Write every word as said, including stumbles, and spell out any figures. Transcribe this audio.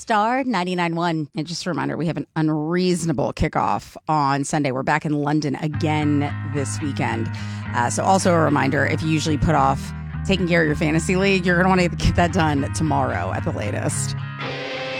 Star ninety-nine point one. And just a reminder, we have an unreasonable kickoff on Sunday. We're back in London again this weekend. Uh, so also a reminder, if you usually put off taking care of your fantasy league, you're going to want to get that done tomorrow at the latest.